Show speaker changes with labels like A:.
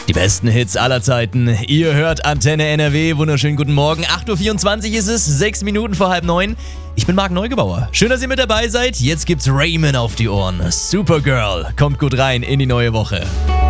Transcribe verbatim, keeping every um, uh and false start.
A: Die besten Hits aller Zeiten. Ihr hört Antenne N R W. Wunderschönen guten Morgen. acht Uhr vierundzwanzig ist es, sechs Minuten vor halb neun. Ich bin Marc Neugebauer. Schön, dass ihr mit dabei seid. Jetzt gibt's Raymond auf die Ohren. Supergirl kommt gut rein in die neue Woche.